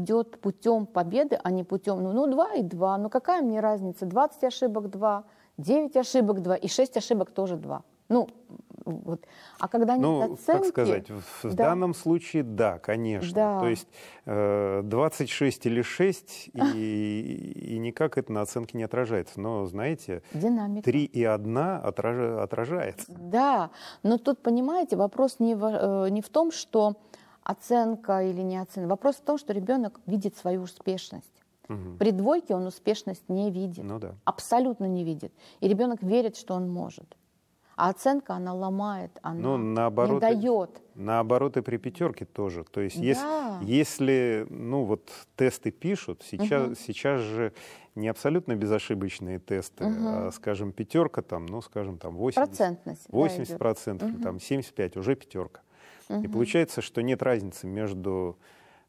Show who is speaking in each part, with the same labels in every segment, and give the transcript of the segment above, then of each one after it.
Speaker 1: идет путем победы, а не путем, 2 и 2, какая мне разница, 20 ошибок 2, 9 ошибок 2 и 6 ошибок тоже 2. Вот. А когда нет оценки...
Speaker 2: как сказать, в данном случае, да, конечно.
Speaker 1: Да.
Speaker 2: То есть 26 или 6, и никак это на оценке не отражается. Но, знаете,
Speaker 1: динамика.
Speaker 2: 3 и 1 отражается.
Speaker 1: Да, но тут, понимаете, вопрос не в том, что оценка или не оценка. Вопрос в том, что ребенок видит свою успешность.
Speaker 2: Угу.
Speaker 1: При двойке он успешность не видит.
Speaker 2: Да.
Speaker 1: Абсолютно не видит. И ребенок верит, что он может. А оценка, она ломает, она не дает.
Speaker 2: Наоборот, и при пятерке тоже. То есть, если тесты пишут, сейчас же не абсолютно безошибочные тесты, а, скажем, пятерка, 80%,
Speaker 1: процентность,
Speaker 2: 80%, 75% уже пятерка. И получается, что нет разницы между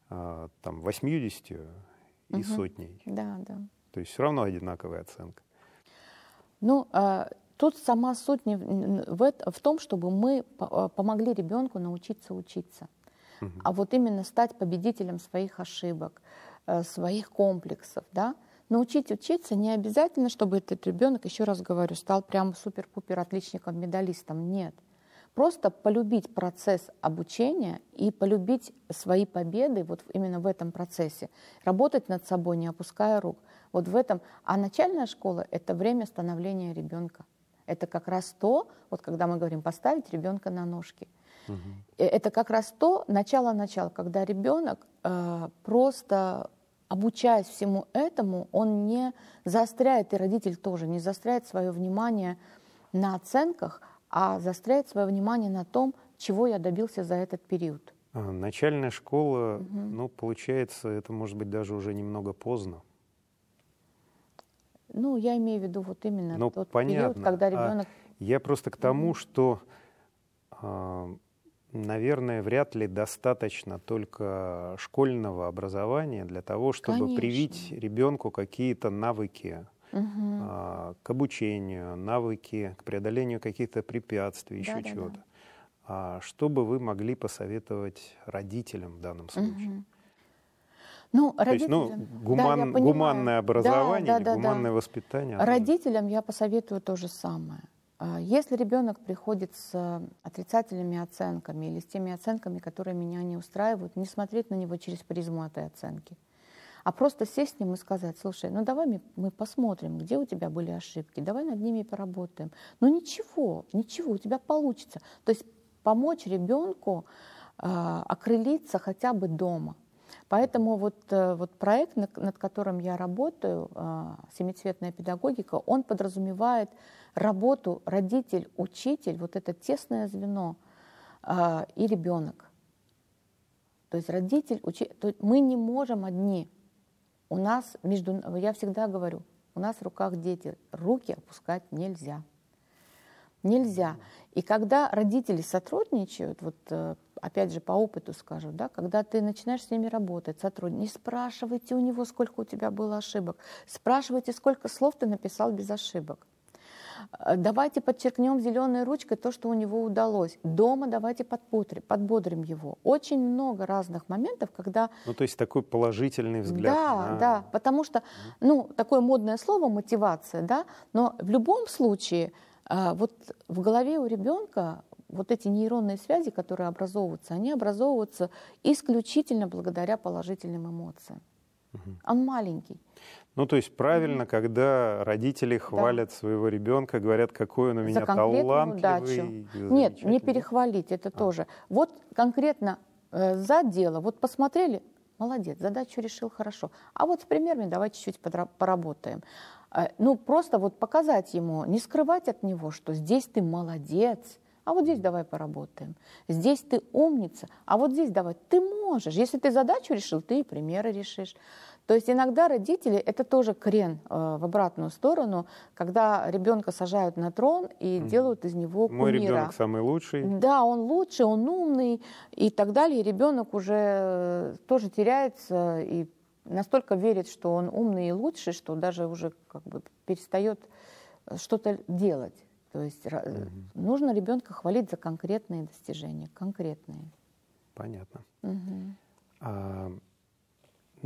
Speaker 2: 80 и сотней.
Speaker 1: Да.
Speaker 2: То есть все равно одинаковая оценка.
Speaker 1: Тут сама суть в том, чтобы мы помогли ребенку научиться учиться. А вот именно стать победителем своих ошибок, своих комплексов. Да? Научить учиться не обязательно, чтобы этот ребенок, еще раз говорю, стал прям супер-пупер отличником, медалистом. Нет. Просто полюбить процесс обучения и полюбить свои победы вот именно в этом процессе. Работать над собой, не опуская рук. Вот в этом. А начальная школа — это время становления ребенка. Это как раз то, вот когда мы говорим поставить ребенка на ножки. Это как раз то начало, когда ребенок просто, обучаясь всему этому, он не заостряет, и родитель тоже не заостряет свое внимание на оценках, а заостряет свое внимание на том, чего я добился за этот период.
Speaker 2: Начальная школа, получается, это может быть даже уже немного поздно.
Speaker 1: Я имею в виду вот именно тот
Speaker 2: понятно.
Speaker 1: период, когда ребенок...
Speaker 2: Я просто к тому, что, наверное, вряд ли достаточно только школьного образования для того, чтобы привить ребенку какие-то навыки к обучению, навыки к преодолению каких-то препятствий, еще чего-то. Что бы вы могли посоветовать родителям в данном случае?
Speaker 1: Родителям,
Speaker 2: гуманное образование, гуманное воспитание.
Speaker 1: Родителям я посоветую то же самое. Если ребенок приходит с отрицательными оценками или с теми оценками, которые меня не устраивают, не смотреть на него через призму этой оценки, а просто сесть с ним и сказать: слушай, давай мы посмотрим, где у тебя были ошибки, давай над ними поработаем. Ничего, у тебя получится. То есть помочь ребенку окрылиться хотя бы дома. Поэтому вот проект, над которым я работаю, «Семицветная педагогика», он подразумевает работу родитель-учитель, вот это тесное звено, и ребенок. То есть родитель-учитель, мы не можем одни. Я всегда говорю, у нас в руках дети, руки опускать нельзя. Нельзя. И когда родители сотрудничают, опять же, по опыту скажу, когда ты начинаешь с ними работать, не спрашивайте у него, сколько у тебя было ошибок, спрашивайте, сколько слов ты написал без ошибок. Давайте подчеркнем зеленой ручкой то, что у него удалось. Дома давайте подбодрим его. Очень много разных моментов, когда...
Speaker 2: то есть такой положительный взгляд.
Speaker 1: Да, потому что, такое модное слово мотивация, но в любом случае в голове у ребенка эти нейронные связи, которые образовываются, они образовываются исключительно благодаря положительным эмоциям. Он маленький.
Speaker 2: То есть правильно, когда родители хвалят своего ребенка, говорят, какой он у меня талантливый.
Speaker 1: Нет, не перехвалить, это тоже. Вот конкретно за дело, посмотрели, молодец, задачу решил хорошо. А с примерами давай чуть-чуть поработаем. Просто показать ему, не скрывать от него, что здесь ты молодец, а здесь давай поработаем. Здесь ты умница, а здесь давай. Ты можешь. Если ты задачу решил, ты и примеры решишь. То есть иногда родители, это тоже крен в обратную сторону, когда ребенка сажают на трон и делают из него кумира.
Speaker 2: Мой ребенок самый лучший.
Speaker 1: Да, он лучший, он умный и так далее. И ребенок уже тоже теряется и настолько верит, что он умный и лучший, что даже уже перестает что-то делать. То есть нужно ребенка хвалить за конкретные достижения, конкретные.
Speaker 2: Понятно.